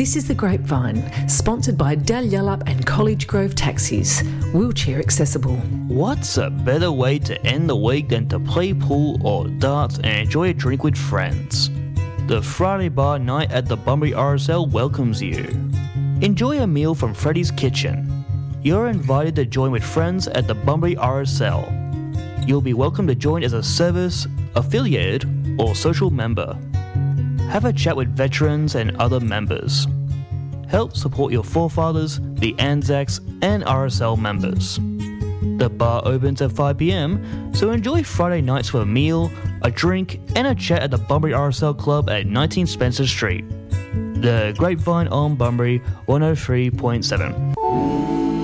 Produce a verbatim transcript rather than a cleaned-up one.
This is The Grapevine, sponsored by Dalyellum and College Grove Taxis, wheelchair accessible. What's a better way to end the week than to play pool or darts and enjoy a drink with friends? The Friday Bar Night at the Bunbury R S L welcomes you. Enjoy a meal from Freddy's Kitchen. You're invited to join with friends at the Bunbury R S L. You'll be welcome to join as a service, affiliated, or social member. Have a chat with veterans and other members. Help support your forefathers, the Anzacs, and R S L members. The bar opens at five p.m, so enjoy Friday nights with a meal, a drink, and a chat at the Bunbury R S L Club at nineteen Spencer Street. The Grapevine on Bunbury one oh three point seven.